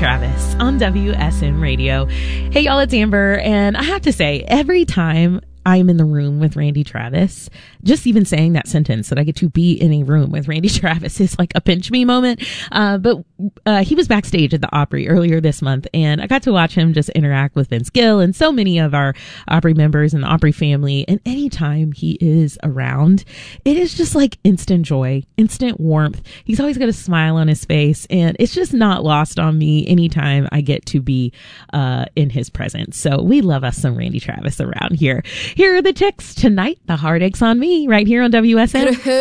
Travis on WSN Radio. Hey, y'all, it's Amber. And I have to say, every time I'm in the room with Randy Travis, just even saying that sentence, that I get to be in a room with Randy Travis, is like a pinch me moment. But he was backstage at the Opry earlier this month, and I got to watch him just interact with Vince Gill and so many of our Opry members and the Opry family. And anytime he is around, it is just like instant joy, instant warmth. He's always got a smile on his face, and it's just not lost on me anytime I get to be in his presence. So we love us some Randy Travis around here. Here are the ticks tonight. The Heartaches on Me, right here on WSN.